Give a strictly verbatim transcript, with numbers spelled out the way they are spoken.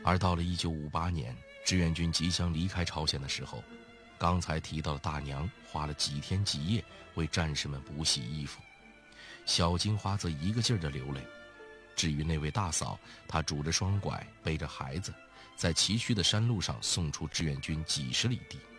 而到了一九五八年，志愿军即将离开朝鲜的时候，刚才提到的大娘花了几天几夜为战士们补洗衣服，小金花则一个劲儿地流泪。至于那位大嫂，她拄着双拐，背着孩子，在崎岖的山路上送出志愿军几十里地。